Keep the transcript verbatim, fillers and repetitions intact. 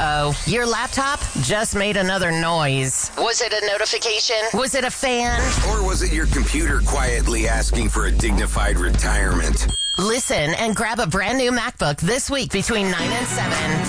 Uh-oh, your laptop just made another noise. Was it a notification? Was it a fan? Or was it your computer quietly asking for a dignified retirement? Listen and grab a brand new MacBook this week between nine and seven.